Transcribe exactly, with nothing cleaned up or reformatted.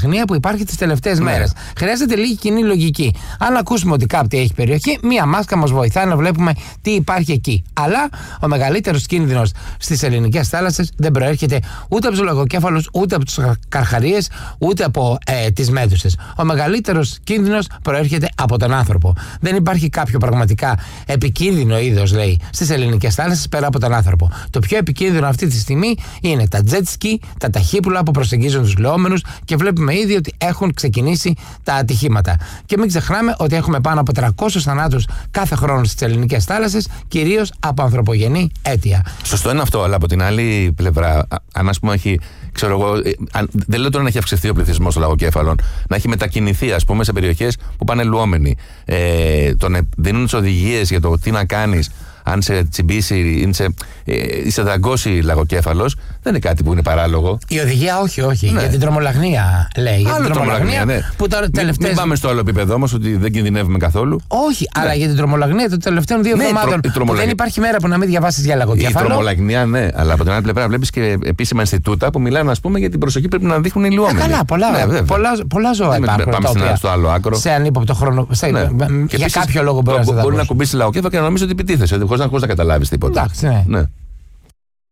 τρομολαγνία που υπάρχει τις τελευταίες ναι. μέρες. Χρειάζεται λίγη κοινή λογική. Αν ακούσουμε ότι κάτι έχει περιοχή, μία μάσκα μας βοηθάει να βλέπουμε τι υπάρχει εκεί. Αλλά ο μεγαλύτερος κίνδυνος στις ελληνικές θάλασσες δεν προέρχεται ούτε από τους λαγοκέφαλους, ούτε από τους καρχαρίες, ούτε από ε, τις μέδουσες. Ο μεγαλύτερος κίνδυνος προέρχεται από τον άνθρωπο. Δεν υπάρχει κάποιο πραγματικά επικίνδυνο είδος, λέει, στις ελληνικές θάλασσες πέρα από τον άνθρωπο. Το πιο επικίνδυνο αυτή τη στιγμή είναι τα jet ski, τα ταχύπουλα που προσεγγίζουν τους λεόμενους και βλέπουμε ήδη ότι έχουν ξεκινήσει τα ατυχήματα. Και μην ξεχνάμε ότι έχουμε πάνω από τριακόσιους θανάτους κάθε χρόνο στις ελληνικές θάλασσες, κυρίως από ανθρωπογενή αίτια. Σωστό είναι αυτό, αλλά από την άλλη πλευρά, αν ας πούμε έχει, ξέρω εγώ, αν, δεν λέω τώρα να έχει αυξηθεί ο πληθυσμός των λαγοκέφαλων, να έχει μετακινηθεί, ας πούμε, σε περιοχές που πάνε λουόμενοι. Ε, τον δίνουν τις οδηγίες για το τι να κάνεις. Αν σε τσιμπήσει ή σε, ε, σε δαγκώσει λαγοκέφαλος, δεν είναι κάτι που είναι παράλογο. Η οδηγία όχι, όχι. Ναι. Για την τρομολαγνία λέει. Για Άλλο την τρομολαγνία, τρομολαγνία ναι. Που τώρα τελευταίες... μην, μην πάμε στο άλλο επίπεδο όμως ότι δεν κινδυνεύουμε καθόλου. Όχι, ναι. Αλλά για την τρομολαγνία των τελευταίων δύο ναι, εβδομάδων. Τρο, τρομολαγ... Δεν υπάρχει μέρα που να μην διαβάσεις για λαγοκέφαλο. Η τρομολαγνία, ναι, αλλά από την άλλη πλευρά βλέπεις και επίσημα Ινστιτούτα που μιλάνε, ας πούμε, για την προσοχή πρέπει να δείχνουν οι λουόμενοι. Καλά, πολλά, ναι, πολλά, πολλά ζώα υπάρχουν. Πάμε στο άλλο άκρο. Σε ανύποπτο χρόνο. Για κάποιο λόγο μπορεί να κουμπίσει λαγοκέφαλο και να νομίζει ότι επιτίθεσαι, χωρίς να καταλάβει τίποτα. Εντάξει, ναι. Ναι.